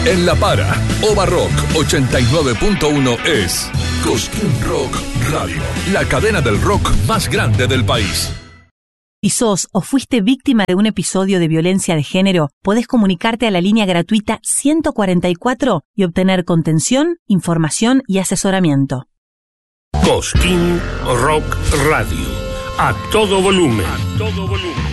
En La Para, Ova Rock 89.1 es Cosquín Rock Radio, la cadena del rock más grande del país. Si sos o fuiste víctima de un episodio de violencia de género, podés comunicarte a la línea gratuita 144 y obtener contención, información y asesoramiento. Cosquín Rock Radio. A todo volumen. A todo volumen.